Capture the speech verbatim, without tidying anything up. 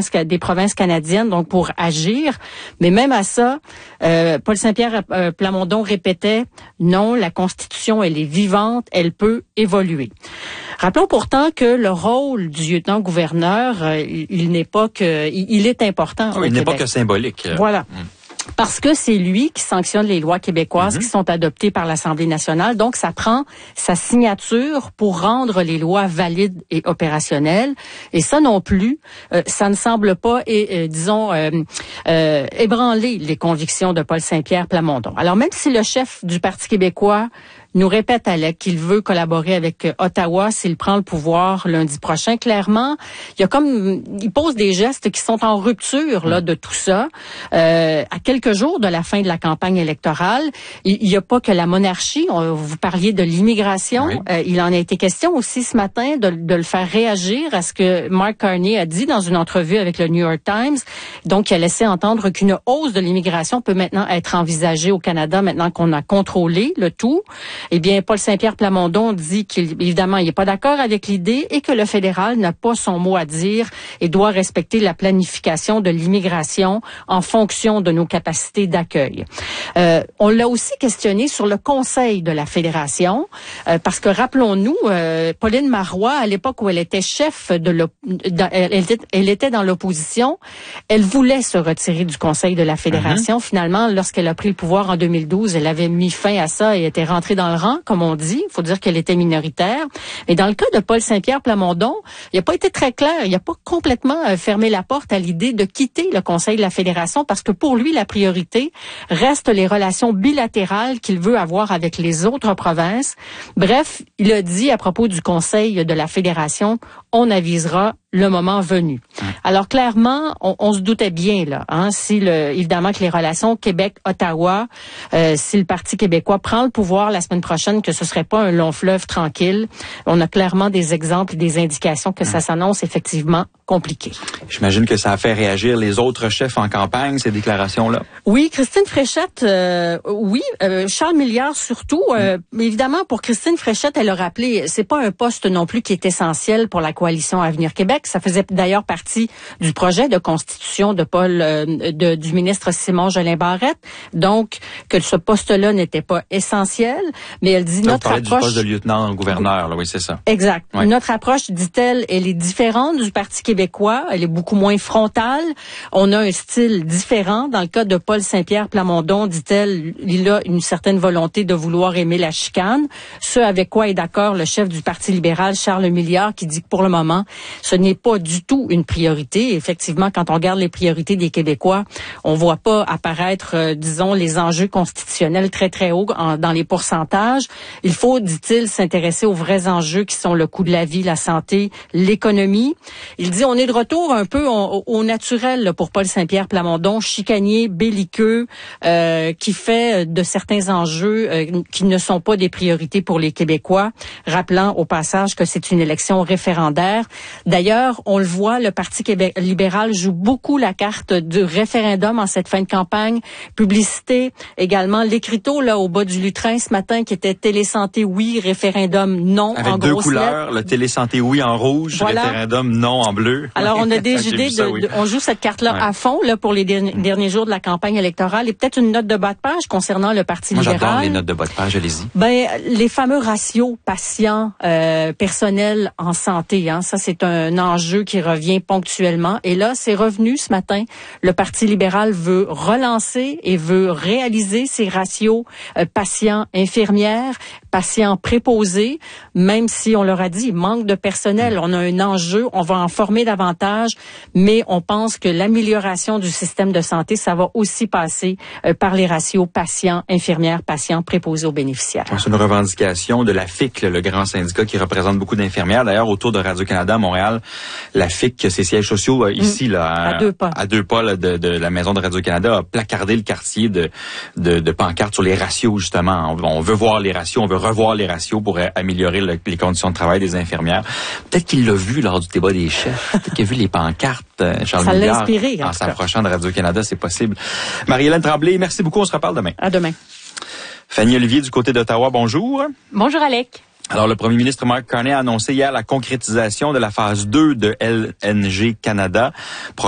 provinces, des provinces canadiennes, donc pour agir. Mais même à ça, euh, Paul Saint-Pierre euh, Plamondon répétait non, la Constitution, elle est vivante, elle peut évoluer. Rappelons pourtant que le rôle du lieutenant-gouverneur, euh, il, il n'est pas que, il, il est important. Oui, il n'est pas que symbolique. Voilà. Hum. Parce que c'est lui qui sanctionne les lois québécoises mm-hmm. qui sont adoptées par l'Assemblée nationale. Donc, ça prend sa signature pour rendre les lois valides et opérationnelles. Et ça non plus, euh, ça ne semble pas, et, euh, disons, euh, euh, ébranler les convictions de Paul Saint-Pierre Plamondon. Alors, même si le chef du Parti québécois nous répète, Alec, qu'il veut collaborer avec Ottawa s'il prend le pouvoir lundi prochain. Clairement, il y a comme, il pose des gestes qui sont en rupture là de tout ça. Euh, à quelques jours de la fin de la campagne électorale, il n'y a pas que la monarchie. On, vous parliez de l'immigration. Oui. Euh, il en a été question aussi ce matin de, de le faire réagir à ce que Mark Carney a dit dans une entrevue avec le New York Times. Donc, il a laissé entendre qu'une hausse de l'immigration peut maintenant être envisagée au Canada maintenant qu'on a contrôlé le tout. Eh bien, Paul Saint-Pierre Plamondon dit qu'il, évidemment, il n'est pas d'accord avec l'idée et que le fédéral n'a pas son mot à dire et doit respecter la planification de l'immigration en fonction de nos capacités d'accueil. Euh, on l'a aussi questionné sur le conseil de la fédération euh, parce que, rappelons-nous, euh, Pauline Marois, à l'époque où elle était chef de l'op... elle, était, elle était dans l'opposition, elle voulait se retirer du conseil de la fédération. Mm-hmm. Finalement, lorsqu'elle a pris le pouvoir en deux mille douze, elle avait mis fin à ça et était rentrée dans le rang, comme on dit. Il faut dire qu'elle était minoritaire. Mais dans le cas de Paul Saint-Pierre Plamondon, il n'a pas été très clair. Il n'a pas complètement euh, fermé la porte à l'idée de quitter le Conseil de la Fédération parce que pour lui, la priorité reste les relations bilatérales qu'il veut avoir avec les autres provinces. Bref, il a dit à propos du Conseil de la Fédération, on avisera le moment venu. Alors clairement, on, on se doutait bien là, hein, si le, évidemment que les relations Québec-Ottawa, euh, si le Parti québécois prend le pouvoir la semaine prochaine, que ce serait pas un long fleuve tranquille. On a clairement des exemples et des indications que ça s'annonce effectivement compliqué. J'imagine que ça a fait réagir les autres chefs en campagne, ces déclarations-là. Oui, Christine Fréchette, euh, oui, euh, Charles Milliard surtout. Euh, mm. Évidemment, pour Christine Fréchette, elle a rappelé, c'est pas un poste non plus qui est essentiel pour la coalition Avenir Québec. Ça faisait d'ailleurs partie du projet de constitution de Paul, euh, de, du ministre Simon Jolin Barrette. Donc, que ce poste-là n'était pas essentiel. Mais elle dit, ça, notre approche... du poste de lieutenant-gouverneur, là, oui, c'est ça. Exact. Ouais. Notre approche, dit-elle, elle est différente du Parti québécois. Elle est beaucoup moins frontale. On a un style différent. Dans le cas de Paul Saint-Pierre Plamondon, dit-elle, il a une certaine volonté de vouloir aimer la chicane. Ce avec quoi est d'accord le chef du Parti libéral, Charles Milliard, qui dit que pour le moment, ce n'est pas du tout une priorité. Effectivement, quand on regarde les priorités des Québécois, on voit pas apparaître, euh, disons, les enjeux constitutionnels très, très hauts en, dans les pourcentages. Il faut, dit-il, s'intéresser aux vrais enjeux qui sont le coût de la vie, la santé, l'économie. Il dit, on est de retour un peu au, au naturel là, pour Paul Saint-Pierre Plamondon, chicanier, belliqueux, euh, qui fait de certains enjeux euh, qui ne sont pas des priorités pour les Québécois, rappelant au passage que c'est une élection référendaire. D'ailleurs, on le voit, le Parti Québec libéral joue beaucoup la carte du référendum en cette fin de campagne. Publicité, également l'écriteau là au bas du lutrin ce matin qui était télésanté oui, référendum non. Avec en deux grosses couleurs, lettres. Le télésanté oui en rouge, voilà. Référendum non en bleu. Alors on a décidé de, ça, oui. de, on joue cette carte-là ouais. à fond là pour les derniers, mmh. derniers jours de la campagne électorale et peut-être une note de bas de page concernant le Parti Moi, libéral. Moi j'adore les notes de bas de page, allez-y. Ben les fameux ratios patients euh, personnels en santé, hein, ça c'est un enjeu qui revient ponctuellement. Et là, c'est revenu ce matin. Le Parti libéral veut relancer et veut réaliser ces ratios euh, patients-infirmières, patients préposés, même si on leur a dit, il manque de personnel. On a un enjeu, on va en former davantage, mais on pense que l'amélioration du système de santé, ça va aussi passer euh, par les ratios patients-infirmières, patients préposés aux bénéficiaires. C'est une revendication de la F I C, le grand syndicat qui représente beaucoup d'infirmières. D'ailleurs, autour de Radio-Canada à Montréal, la F I C, ses sièges sociaux euh, ici, mmh. là, à, à deux pas, à deux pas là, de, de la maison de Radio-Canada, a placardé le quartier de, de, de pancartes sur les ratios, justement. On, on veut voir les ratios, on veut revoir les ratios pour améliorer le, les conditions de travail des infirmières. Peut-être qu'il l'a vu lors du débat des chefs. Peut-être qu'il a vu les pancartes, Charles Ça Milliard, l'a inspiré, en, en s'approchant de Radio-Canada, c'est possible. Marie-Hélène Tremblay, merci beaucoup. On se reparle demain. À demain. Fanny Olivier du côté d'Ottawa, bonjour. Bonjour, Alec. Alors, le premier ministre Mark Carney a annoncé hier la concrétisation de la phase deux de L N G Canada.